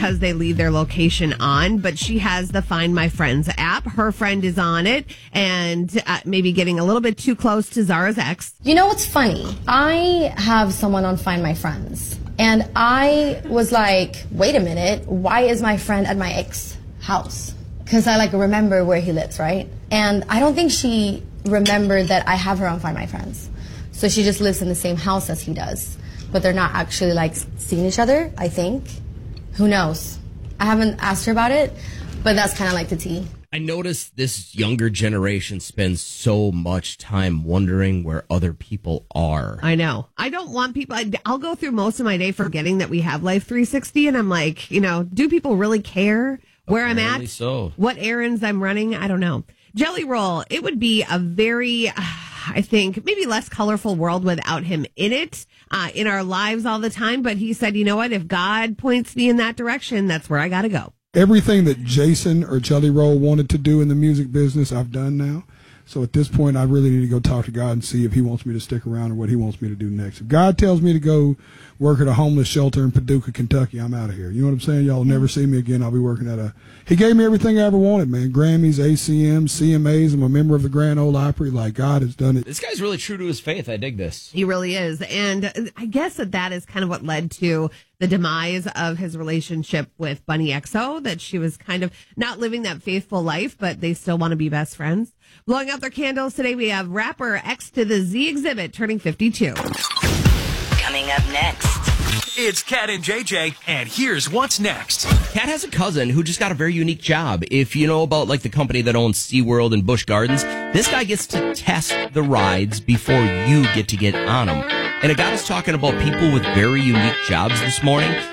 because they leave their location on, but she has the Find My Friends app. Her friend is on it and maybe getting a little bit too close to Zara's ex. You know what's funny? I have someone on Find My Friends, and I was like, wait a minute, why is my friend at my ex house? Because I remember where he lives, right? And I don't think she remembered that I have her on Find My Friends. So she just lives in the same house as he does. But they're not actually seeing each other, I think. Who knows? I haven't asked her about it, but that's kind of the tea. I noticed this younger generation spends so much time wondering where other people are. I know. I don't want people. I'll go through most of my day forgetting that we have Life 360, and I'm like, do people really care where Apparently I'm at? So. What errands I'm running? I don't know. Jelly Roll, it would be a very, I think, maybe less colorful world without him in it, in our lives all the time. But he said, you know what? If God points me in that direction, that's where I got to go. Everything that Jason or Jelly Roll wanted to do in the music business, I've done now. So at this point, I really need to go talk to God and see if he wants me to stick around or what he wants me to do next. If God tells me to go work at a homeless shelter in Paducah, Kentucky, I'm out of here. You know what I'm saying? Y'all will never see me again. I'll be working at he gave me everything I ever wanted, man. Grammys, ACMs, CMAs. I'm a member of the Grand Ole Opry. God has done it. This guy's really true to his faith. I dig this. He really is. And I guess that is kind of what led to the demise of his relationship with Bunny XO, that she was kind of not living that faithful life, but they still want to be best friends. Blowing out their candles today, we have rapper X to the Z Exhibit turning 52. Coming up next. It's Kat and JJ, and here's what's next. Kat has a cousin who just got a very unique job. If you know about the company that owns SeaWorld and Busch Gardens, this guy gets to test the rides before you get to get on them. And it got us talking about people with very unique jobs this morning.